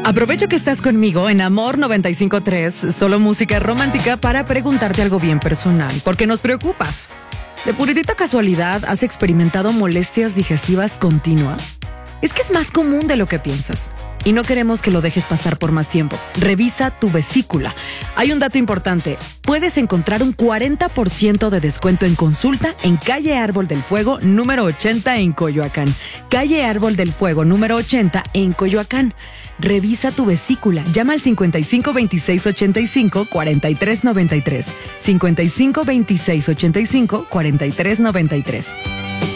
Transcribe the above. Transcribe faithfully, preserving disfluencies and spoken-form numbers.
Aprovecho que estás conmigo en Amor noventa y cinco punto tres, solo música romántica, para preguntarte algo bien personal, porque nos preocupas. ¿De puritita casualidad has experimentado molestias digestivas continuas? Es que es más común de lo que piensas. Y no queremos que lo dejes pasar por más tiempo. Revisa tu vesícula. Hay un dato importante. Puedes encontrar un cuarenta por ciento de descuento en consulta en Calle Árbol del Fuego número ochenta en Coyoacán. Calle Árbol del Fuego número ochenta en Coyoacán. Revisa tu vesícula. Llama al cincuenta y cinco veintiséis ochenta y cinco cuarenta y tres noventa y tres. cincuenta y cinco veintiséis ochenta y cinco cuarenta y tres noventa y tres.